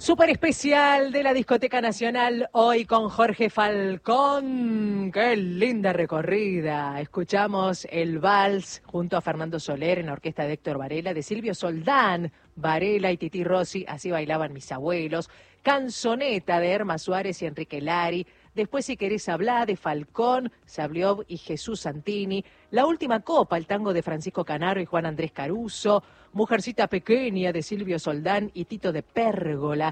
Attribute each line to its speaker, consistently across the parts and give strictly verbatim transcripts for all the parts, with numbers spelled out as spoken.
Speaker 1: Súper especial de la Discoteca Nacional, hoy con Jorge Falcón. ¡Qué linda recorrida! Escuchamos el vals junto a Fernando Soler en la orquesta de Héctor Varela, de Silvio Soldán, Varela y Tití Rossi, Así bailaban mis abuelos. Canzoneta de Erma Suárez y Enrique Lari. Después, Si querés hablar, de Falcón, Sabliov y Jesús Santini. La última copa, el tango de Francisco Canaro y Juan Andrés Caruso. Mujercita pequeña, de Silvio Soldán y Tito de Pérgola.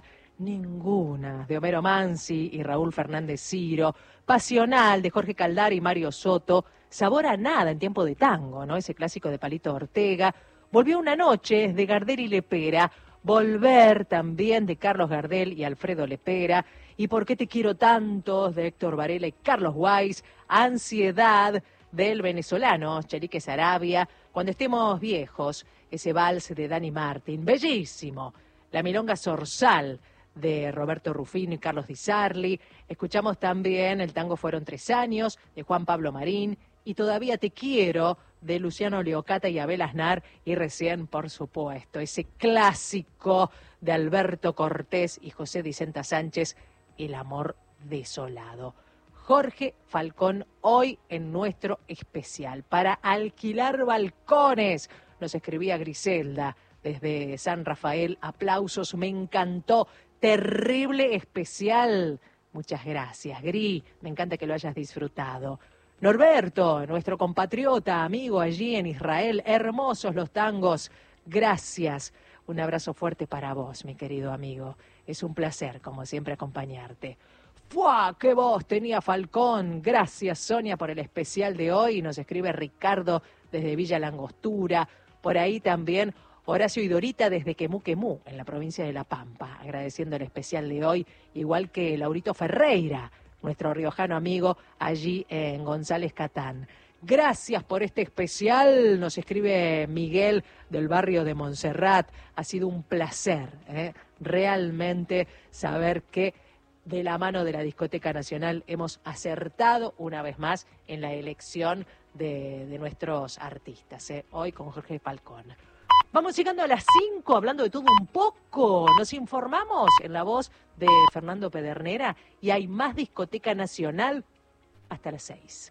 Speaker 1: Ninguna, de Homero Mansi y Raúl Fernández Ciro. Pasional, de Jorge Caldara y Mario Soto. Sabor a nada, en tiempo de tango, ¿no? Ese clásico de Palito Ortega. Volvió una noche, de Gardel y Lepera. Volver, también, de Carlos Gardel y Alfredo Lepera. ¿Y por qué te quiero tanto?, de Héctor Varela y Carlos Weiss. Ansiedad, del venezolano Chelique Sarabia. Cuando estemos viejos, ese vals de Dani Martín, bellísimo. La milonga Zorzal, de Roberto Rufino y Carlos Di Sarli. Escuchamos también El tango fueron tres años, de Juan Pablo Marín. Y Todavía te quiero, de Luciano Leocata y Abel Aznar. Y recién, por supuesto, ese clásico de Alberto Cortés y José Dicenta Sánchez, El amor desolado. Jorge Falcón, hoy en nuestro especial, para alquilar balcones. Nos escribía Griselda desde San Rafael. Aplausos, me encantó. Terrible especial. Muchas gracias, Gri. Me encanta que lo hayas disfrutado. Norberto, nuestro compatriota, amigo allí en Israel. Hermosos los tangos. Gracias. Un abrazo fuerte para vos, mi querido amigo. Es un placer, como siempre, acompañarte. ¡Fua! ¡Qué voz tenía Falcón! Gracias, Sonia, por el especial de hoy. Nos escribe Ricardo desde Villa Langostura. Por ahí también Horacio y Dorita desde Quemú Quemú, en la provincia de La Pampa, agradeciendo el especial de hoy, igual que Laurito Ferreira, nuestro riojano amigo, allí en González Catán. Gracias por este especial, nos escribe Miguel del barrio de Montserrat. Ha sido un placer, ¿eh? realmente saber que de la mano de la Discoteca Nacional hemos acertado una vez más en la elección de, de nuestros artistas, ¿eh? hoy con Jorge Falcón. Vamos llegando a las cinco, hablando de todo un poco. Nos informamos en la voz de Fernando Pedernera y hay más Discoteca Nacional hasta las seis.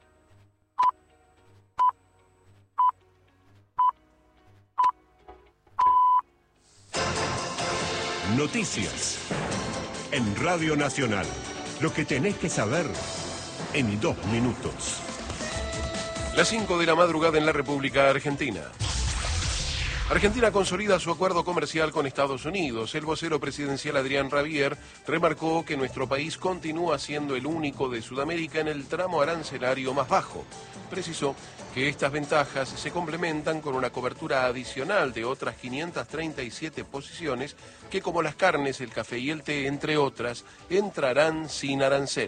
Speaker 2: Noticias en Radio Nacional. Lo que tenés que saber en dos minutos.
Speaker 3: Las cinco de la madrugada en la República Argentina. Argentina consolida su acuerdo comercial con Estados Unidos. El vocero presidencial Adrián Rabier remarcó que nuestro país continúa siendo el único de Sudamérica en el tramo arancelario más bajo. Precisó que estas ventajas se complementan con una cobertura adicional de otras quinientas treinta y siete posiciones que, como las carnes, el café y el té, entre otras, entrarán sin arancel.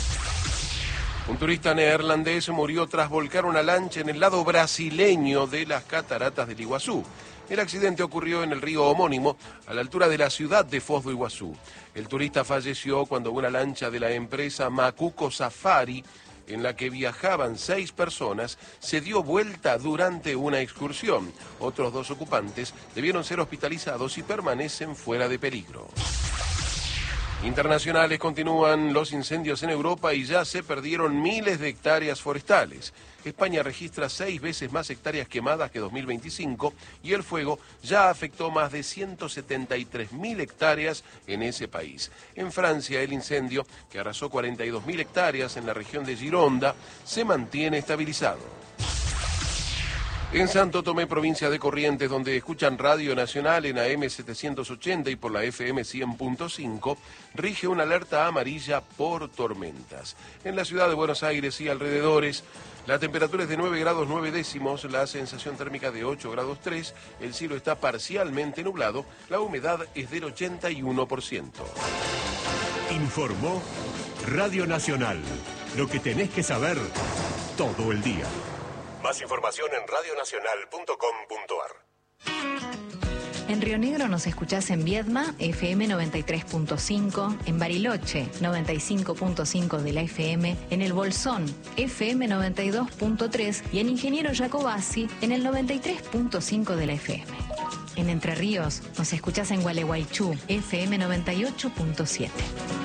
Speaker 3: Un turista neerlandés murió tras volcar una lancha en el lado brasileño de las cataratas del Iguazú. El accidente ocurrió en el río homónimo, a la altura de la ciudad de Foz do Iguazú. El turista falleció cuando una lancha de la empresa Macuco Safari, en la que viajaban seis personas, se dio vuelta durante una excursión. Otros dos ocupantes debieron ser hospitalizados y permanecen fuera de peligro. Internacionales, continúan los incendios en Europa y ya se perdieron miles de hectáreas forestales. España registra seis veces más hectáreas quemadas que dos mil veinticinco y el fuego ya afectó más de ciento setenta y tres mil hectáreas en ese país. En Francia, el incendio, que arrasó cuarenta y dos mil hectáreas en la región de Gironda, se mantiene estabilizado. En Santo Tomé, provincia de Corrientes, donde escuchan Radio Nacional en A M setecientos ochenta y por la F M cien punto cinco, rige una alerta amarilla por tormentas. En la ciudad de Buenos Aires y alrededores, la temperatura es de nueve grados nueve décimos, la sensación térmica de ocho grados tres, el cielo está parcialmente nublado, la humedad es del ochenta y uno por ciento.
Speaker 2: Informó Radio Nacional. Lo que tenés que saber todo el día. Más información en radio nacional punto com punto ar.
Speaker 4: En Río Negro nos escuchás en Viedma, F M noventa y tres punto cinco, en Bariloche, noventa y cinco punto cinco de la F M, en El Bolsón, F M noventa y dos punto tres y en Ingeniero Jacobasi, en el noventa y tres punto cinco de la F M. En Entre Ríos nos escuchás en Gualeguaychú, F M noventa y ocho punto siete.